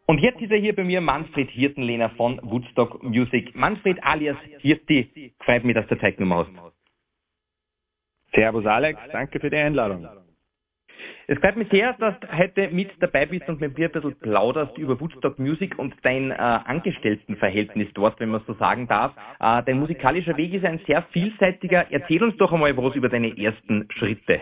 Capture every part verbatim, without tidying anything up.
Und jetzt ist er hier bei mir, Manfred Hirtenlehner von Woodstock Music. Manfred alias Hirti, freut mich, dass du Zeit genommen hast. Servus Alex, danke für die Einladung. Es freut mich sehr, dass du heute mit dabei bist und mit mir ein bisschen plauderst über Woodstock Music und dein äh, Angestelltenverhältnis dort, wenn man so sagen darf. Äh, dein musikalischer Weg ist ein sehr vielseitiger. Erzähl uns doch einmal was über deine ersten Schritte.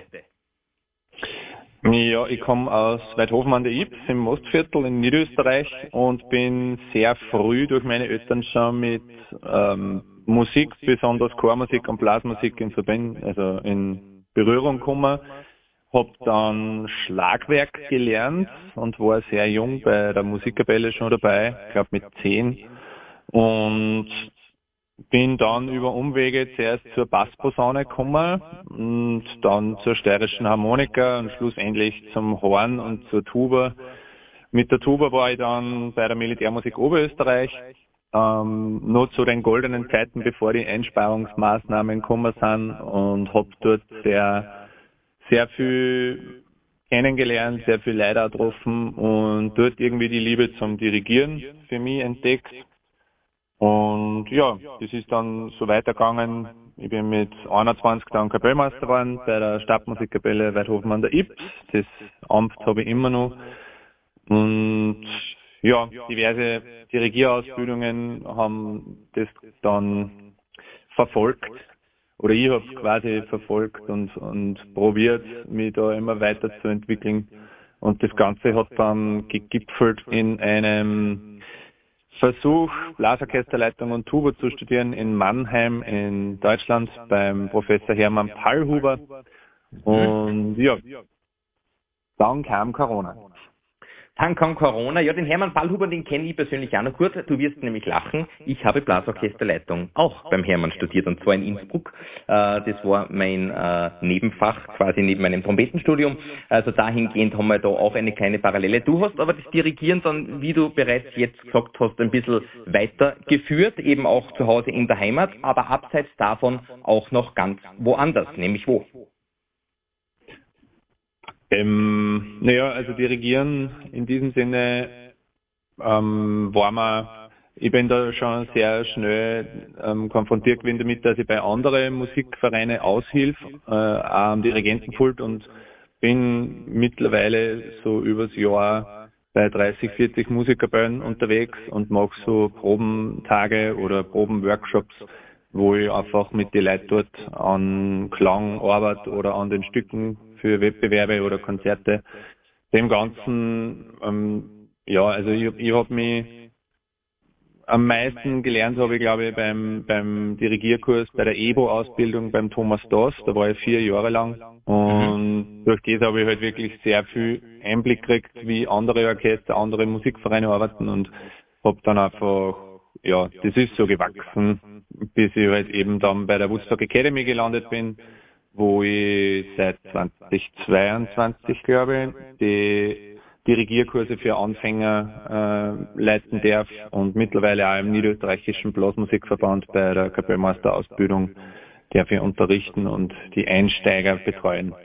Ja, ich komme aus Weidhofen an der Ybbs im Ostviertel in Niederösterreich und bin sehr früh durch meine Eltern schon mit ähm, Musik, besonders Chormusik und Blasmusik in Verbindung, also in Berührung gekommen. Hab dann Schlagwerk gelernt und war sehr jung bei der Musikkapelle schon dabei, ich glaube mit zehn. Und bin dann über Umwege zuerst zur Bassposaune gekommen und dann zur steirischen Harmonika und schlussendlich zum Horn und zur Tuba. Mit der Tuba war ich dann bei der Militärmusik Oberösterreich, ähm, nur zu den goldenen Zeiten, bevor die Einsparungsmaßnahmen gekommen sind, und hab dort sehr sehr viel kennengelernt, sehr viel Leute getroffen und dort irgendwie die Liebe zum Dirigieren für mich entdeckt. Und ja, das ist dann so weitergegangen. Ich bin mit einundzwanzig dann Kapellmeister geworden bei der Stadtmusikkapelle Weidhofen an der Ybbs. Das Amt habe ich immer noch. Und ja, diverse Dirigierausbildungen haben das dann verfolgt. Oder ich habe quasi verfolgt und, und probiert, mich da immer weiterzuentwickeln. Und das Ganze hat dann gegipfelt in einem Versuch, Blasorchesterleitung und Tuba zu studieren in Mannheim in Deutschland beim Professor Hermann Pallhuber. Und ja, dann kam Corona. Dann kam Corona. Ja, den Hermann Pallhuber, den kenne ich persönlich auch noch gut. Du wirst nämlich lachen. Ich habe Blasorchesterleitung auch beim Hermann studiert, und zwar in Innsbruck. Äh, das war mein äh, Nebenfach, quasi neben meinem Trompetenstudium. Also dahingehend haben wir da auch eine kleine Parallele. Du hast aber das Dirigieren dann, wie du bereits jetzt gesagt hast, ein bisschen weitergeführt, eben auch zu Hause in der Heimat, aber abseits davon auch noch ganz woanders, nämlich wo? Ähm, naja, also Dirigieren in diesem Sinne ähm, war mir, ich bin da schon sehr schnell ähm, konfrontiert gewesen damit, dass ich bei anderen Musikvereinen aushilf, äh, auch am Dirigentenpult, und bin mittlerweile so übers Jahr bei dreißig, vierzig Musikkapellen unterwegs und mache so Probentage oder Probenworkshops, wo ich einfach mit den Leuten dort an Klang arbeite oder an den Stücken für Wettbewerbe oder Konzerte. Dem Ganzen, ähm, ja, also ich, ich habe mich am meisten gelernt, habe ich glaube ich beim beim Dirigierkurs bei der E B O-Ausbildung beim Thomas Doss, da war ich vier Jahre lang, und durch das habe ich halt wirklich sehr viel Einblick gekriegt, wie andere Orchester, andere Musikvereine arbeiten, und habe dann einfach, ja, das ist so gewachsen, bis ich halt eben dann bei der Woodstock Academy gelandet bin, wo ich seit zweitausendzweiundzwanzig, glaube ich, die Dirigierkurse für Anfänger äh, leiten darf und mittlerweile auch im Niederösterreichischen Blasmusikverband bei der Kapellmeisterausbildung darf ich unterrichten und die Einsteiger betreuen.